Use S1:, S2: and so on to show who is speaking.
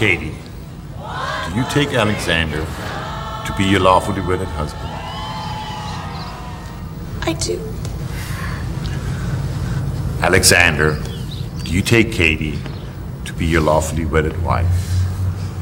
S1: Katie, do you take Alexander to be your lawfully wedded husband?
S2: I do.
S1: Alexander, do you take Katie to be your lawfully wedded wife?